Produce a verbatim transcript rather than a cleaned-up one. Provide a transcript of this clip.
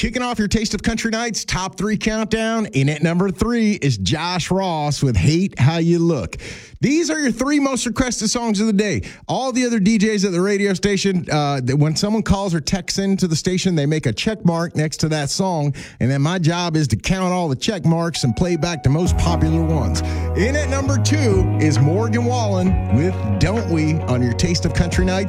Kicking off your Taste of Country Nights top three countdown. In at number three is Josh Ross with Hate How You Look. These are your three most requested songs of the day. All the other D Js at the radio station, uh, when someone calls or texts into the station, they make a check mark next to that song. And then my job is to count all the check marks and play back the most popular ones. In at number two is Morgan Wallen with Don't We on your Taste of Country Nights